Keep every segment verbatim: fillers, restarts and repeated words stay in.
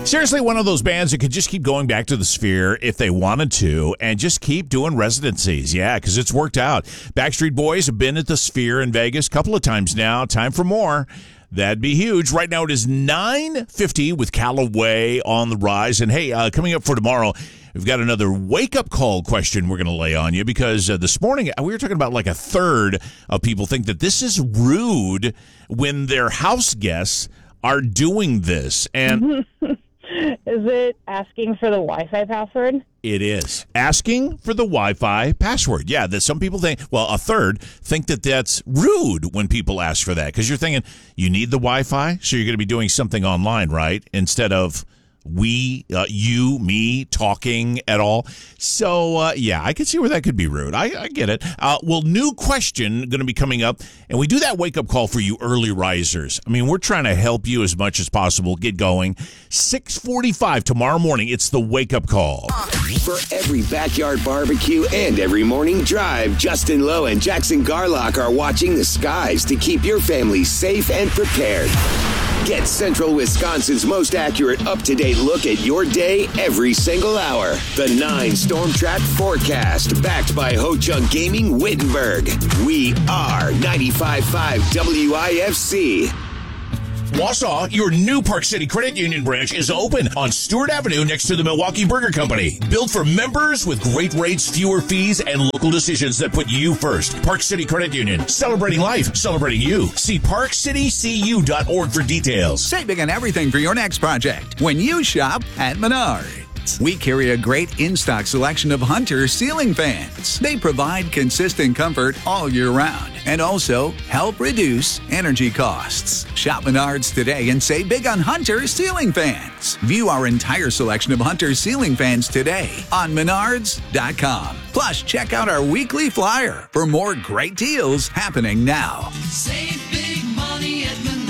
Seriously, one of those bands that could just keep going back to the Sphere if they wanted to and just keep doing residencies. Yeah, because it's worked out. Backstreet Boys have been at the Sphere in Vegas a couple of times now. Time for more. That'd be huge. Right now it is nine fifty with Callaway on the rise. And hey, uh, coming up for tomorrow, we've got another wake-up call question we're going to lay on you because uh, this morning we were talking about like a third of people think that this is rude when their house guests are doing this. And is it asking for the Wi-Fi password? It is. Asking for the Wi-Fi password. Yeah, that some people think, well, a third think that that's rude when people ask for that because you're thinking you need the Wi-Fi, so you're going to be doing something online, right? Instead of we, uh, you, me talking at all. So, uh, yeah, I can see where that could be rude. I, I get it. Uh, well, new question going to be coming up, and we do that wake-up call for you early risers. I mean, we're trying to help you as much as possible. Get going. six forty-five tomorrow morning, it's the wake-up call. For every backyard barbecue and every morning drive, Justin Lowe and Jackson Garlock are watching the skies to keep your family safe and prepared. Get Central Wisconsin's most accurate, up-to-date look at your day every single hour. The nine Storm Track Forecast, backed by Ho Chunk Gaming Wittenberg. We are ninety-five point five W I F C. Wausau, your new Park City Credit Union branch is open on Stewart Avenue next to the Milwaukee Burger Company. Built for members with great rates, fewer fees, and local decisions that put you first. Park City Credit Union, celebrating life, celebrating you. See park city c u dot org for details. Save big on everything for your next project when you shop at Menards. We carry a great in-stock selection of Hunter ceiling fans. They provide consistent comfort all year round and also help reduce energy costs. Shop Menards today and save big on Hunter ceiling fans. View our entire selection of Hunter ceiling fans today on menards dot com. Plus, check out our weekly flyer for more great deals happening now. Save big money at Menards.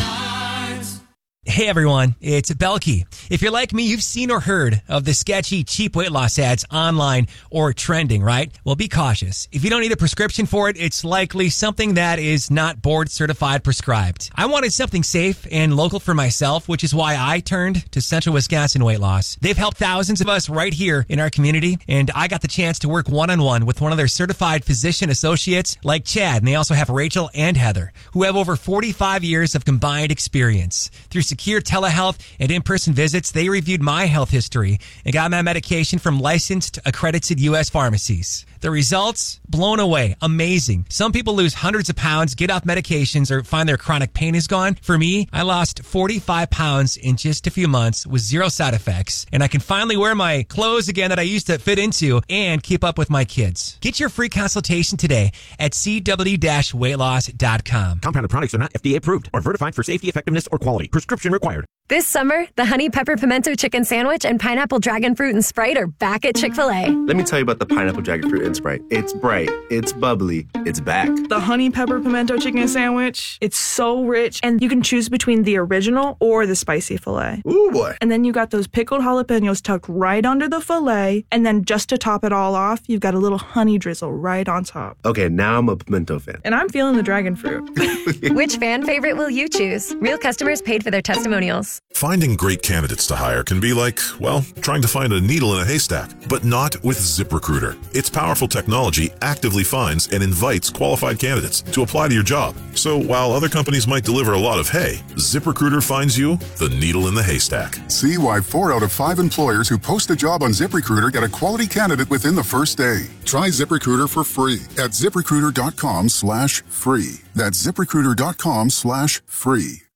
Hey everyone, it's Belky. If you're like me, you've seen or heard of the sketchy, cheap weight loss ads online or trending, right? Well, be cautious. If you don't need a prescription for it, it's likely something that is not board certified prescribed. I wanted something safe and local for myself, which is why I turned to Central Wisconsin Weight Loss. They've helped thousands of us right here in our community, and I got the chance to work one-on-one with one of their certified physician associates like Chad, and they also have Rachel and Heather, who have over forty-five years of combined experience. Through secure telehealth and in-person visits, they reviewed my health history and got my medication from licensed, accredited U S pharmacies. The results? Blown away. Amazing. Some people lose hundreds of pounds, get off medications, or find their chronic pain is gone. For me, I lost forty-five pounds in just a few months with zero side effects, and I can finally wear my clothes again that I used to fit into and keep up with my kids. Get your free consultation today at c w dash weight loss dot com. Compounded products are not F D A approved or verified for safety, effectiveness, or quality. Prescription required. This summer, the Honey Pepper Pimento Chicken Sandwich and Pineapple Dragon Fruit and Sprite are back at Chick-fil-A. Let me tell you about the Pineapple Dragon Fruit and Sprite. It's bright, it's bubbly, it's back. The Honey Pepper Pimento Chicken Sandwich, it's so rich, and you can choose between the original or the spicy filet. Ooh, boy. And then you got those pickled jalapenos tucked right under the filet, and then just to top it all off, you've got a little honey drizzle right on top. Okay, now I'm a pimento fan. And I'm feeling the dragon fruit. Which fan favorite will you choose? Real customers paid for their testimonials. Finding great candidates to hire can be like, well, trying to find a needle in a haystack, but not with ZipRecruiter. Its powerful technology actively finds and invites qualified candidates to apply to your job. So while other companies might deliver a lot of hay, ZipRecruiter finds you the needle in the haystack. See why four out of five employers who post a job on ZipRecruiter get a quality candidate within the first day. Try ZipRecruiter for free at ZipRecruiter dot com slash free. That's ZipRecruiter dot com slash free.